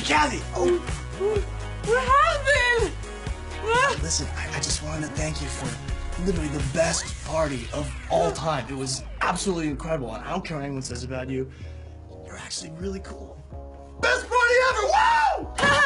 Kathy! Oh, What happened? listen, I just wanted to thank you for literally the best party of all time. It was absolutely incredible, and I don't care what anyone says about you. You're actually really cool. Best party ever! Woo!